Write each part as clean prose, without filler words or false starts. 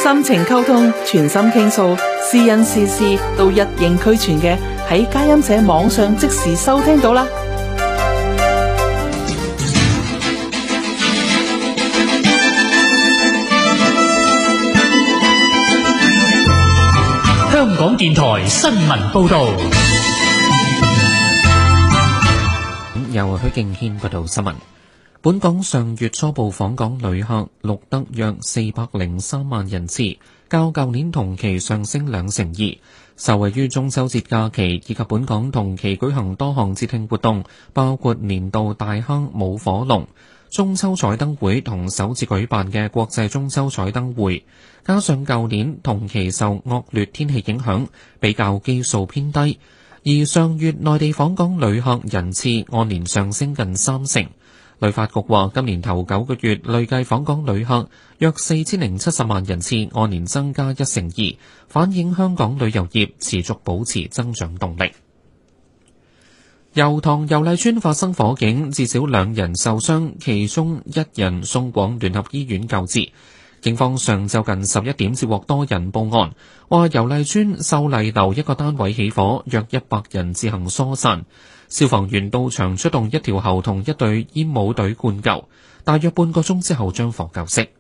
心情溝通，全心傾訴，是人是事都一應俱全嘅，喺佳音社網上即時收聽到啦。 香港電台新聞報道。 由許敬軒報道新聞。本港上月初步訪港旅客錄得約403萬人次，較舊年同期上升2成2。受惠於中秋節假期以及本港同期舉行多項節慶活動，包括年度大坑舞火龍、中秋彩燈會同首次舉辦嘅國際中秋彩燈會，加上舊年同期受惡劣天氣影響，比較基數偏低。而上月內地訪港旅客人次按年上升近3成。旅發局話，今年頭9個月累計訪港旅客約4070萬人次，按年增加1成2，反映香港旅遊業持續保持增長動力。油塘油麗邨發生火警，至少2人受傷，其中1人送往聯合醫院救治。警方上晝近11點接獲多人報案，話油麗邨秀麗樓一個單位起火，約100人自行疏散。消防員到場出動1條喉同1隊煙霧隊灌救，大約半個鐘之後將火救熄。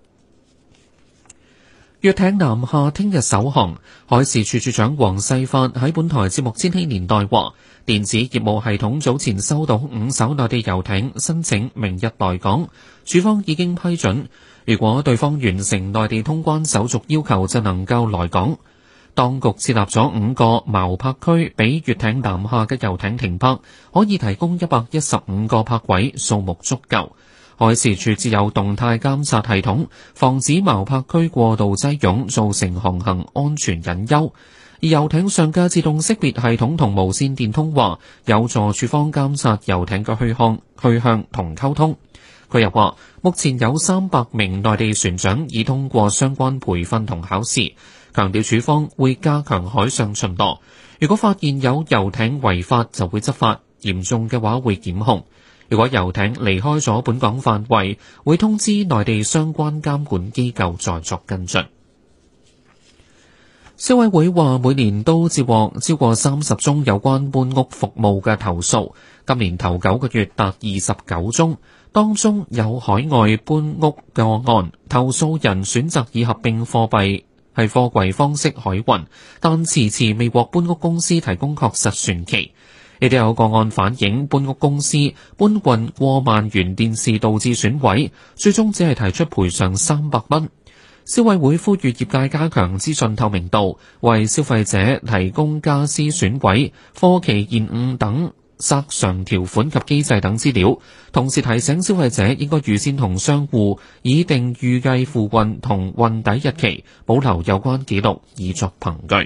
粵艇南下聽日首航，海事處處長黃世發喺本台節目《千禧年代》話，電子業務系統早前收到5艘內地遊艇申請明日來港，處方已經批准，如果對方完成內地通關手續要求，就能夠來港。當局設立咗5個錨泊區，俾粵艇南下嘅遊艇停泊，可以提供115個泊位，數目足夠。海事處設有動態監察系統，防止錨泊區過度擠擁，造成航行安全隱憂。而遊艇上嘅自動識別系統同無線電通話，有助處方監察遊艇嘅去向同溝通。佢又話，目前有300名內地船長已通過相關培訓同考試，強調處方會加強海上巡邏，如果發現有遊艇違法就會執法，嚴重嘅話會檢控。如果遊艇離開咗本港範圍，會通知內地相關監管機構再作跟進。消委會話，每年都接獲超過30宗有關搬屋服務嘅投訴，今年頭9個月達29宗，當中有海外搬屋個案，投訴人選擇以合併貨櫃方式海運，但遲遲未獲搬屋公司提供確實船期。亦都有個案反映搬屋公司搬運過萬元電視導致損毀，最終只係提出賠償300蚊。消委會呼籲業界加強資訊透明度，為消費者提供家私損毀、貨期延誤等索償條款及機制等資料，同時提醒消費者應該預先同商戶擬定預計付運同運抵日期，保留有關記錄以作憑據。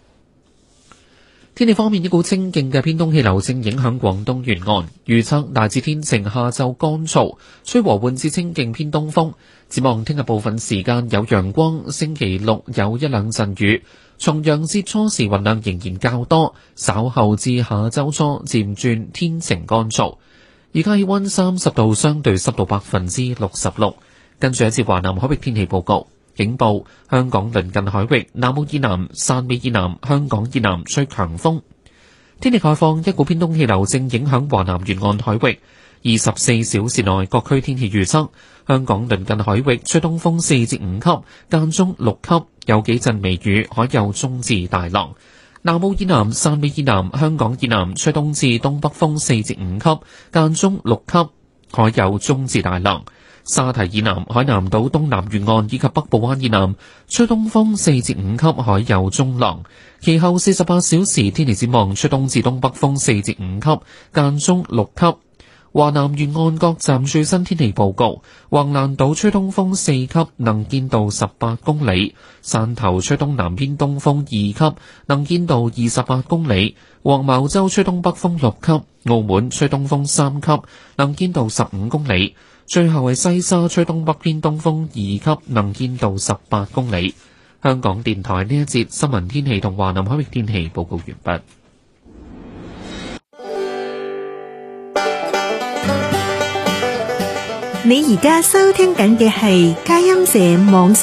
天氣方面，一股清勁嘅偏東氣流正影響廣東沿岸，預測大致天晴，下晝乾燥，吹和緩至清勁偏東風。展望聽日部分時間有陽光，星期6有1-2陣雨。重陽節初時雲量仍然較多，稍後至下周初漸轉天晴乾燥。而家氣溫30度，相對濕度66%。跟住一節華南海域天氣報告。警報：香港鄰近海域、南澳以南、汕尾以南、香港以南吹強風。天氣概況：一股偏東氣流正影響華南沿岸海域。24小時內各區天氣預測：香港鄰近海域吹東風4至5級，間中6級，有幾陣微雨，海有中至大浪。南澳以南、汕尾以南、香港以南吹東至東北風4至5級，間中6級，海有中至大浪。沙堤以南、海南島東南沿岸以及北部灣以南吹東風4至5級，海有中浪。其後48小時天氣展望，吹東至東北風4至5級，間中6級。華南沿岸各站最新天氣報告：橫瀾島吹東風4級，能見度18公里；汕頭吹東南偏東風2級，能見度28公里；黃茅洲吹東北風6級；澳門吹東風3級，能見度15公里。最後係西沙吹東北偏東風2級，能見度18公里。香港電台呢一節新聞天氣同華南海域天氣報告完畢。 你而家收聽緊嘅係佳音社網